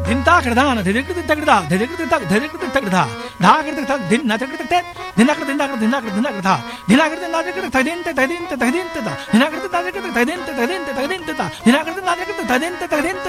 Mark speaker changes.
Speaker 1: ಧಿಂತಾ ಕಡದಾನ ಧಿದಿಕ್ತ ತಗಡ ಧಿದಿಕ್ತ ತಗಡ ಧಾಕೃತ ತಗ ಧಿನ್ನ ತಗಡ ಧಿನಾಕೃತ ಧಿನಾಕೃತ ಧಿನಾಕೃತ ಧಿನಾಕೃತ ಧಿನಾಕೃತ ನಾಜಕೃತ ತದಿಂತ ತದಿಂತ ತದಿಂತ ಧಿನಾಕೃತ ನಾಜಕೃತ ತದಿಂತ ತದಿಂತ ತದಿಂತ ಧಿನಾಕೃತ ನಾಜಕೃತ ತದಿಂತ ತದಿಂತ